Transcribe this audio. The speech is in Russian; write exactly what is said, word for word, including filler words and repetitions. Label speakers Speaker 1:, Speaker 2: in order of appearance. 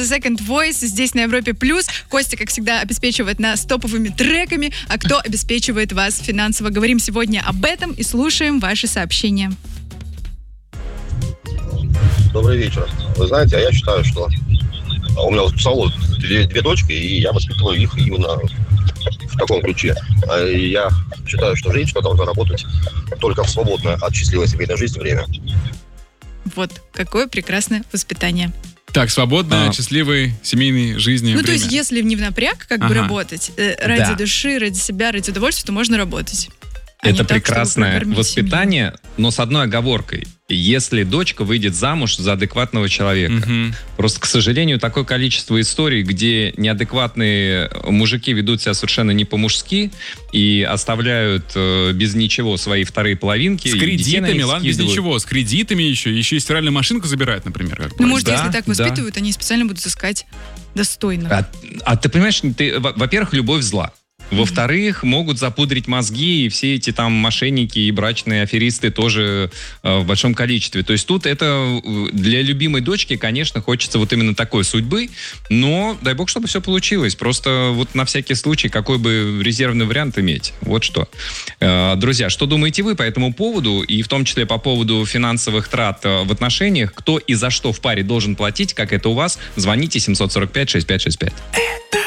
Speaker 1: Second Voice здесь на Европе Плюс. Костя, как всегда, обеспечивает нас топовыми треками, а кто обеспечивает вас финансово? Говорим сегодня об этом и слушаем ваши сообщения.
Speaker 2: Добрый вечер. Вы знаете, а я считаю, что у меня самого две, две дочки, и я воспитываю их именно в таком ключе. Я считаю, что женщина должна работать только в свободное от счастливой семейной жизни время.
Speaker 1: Вот, какое прекрасное воспитание.
Speaker 3: Так, свободной, а. счастливой семейной жизни.
Speaker 1: Ну,
Speaker 3: время.
Speaker 1: то есть, если не в напряг, как ага. бы работать, э, ради да. души, ради себя, ради удовольствия, то можно работать. А
Speaker 4: это прекрасное воспитание, семью. Но с одной оговоркой. Если дочка выйдет замуж за адекватного человека. Угу. Просто, к сожалению, такое количество историй, где неадекватные мужики ведут себя совершенно не по-мужски и оставляют э, без ничего свои вторые половинки.
Speaker 3: С кредитами, ладно, без ничего. С кредитами еще. Еще и стиральную машинку забирают, например. Как
Speaker 1: ну, может,
Speaker 3: да,
Speaker 1: если так воспитывают, да. они специально будут искать достойно.
Speaker 4: А, а ты понимаешь, ты, во-первых, любовь зла. Во-вторых, могут запудрить мозги, и все эти там мошенники и брачные аферисты тоже э, в большом количестве. То есть тут это для любимой дочки, конечно, хочется вот именно такой судьбы, но дай бог, чтобы все получилось. Просто вот на всякий случай какой бы резервный вариант иметь. Вот что. Э, друзья, что думаете вы по этому поводу, и в том числе по поводу финансовых трат в отношениях, кто и за что в паре должен платить, как это у вас? Звоните семь сорок пять шестьдесят пять шестьдесят пять.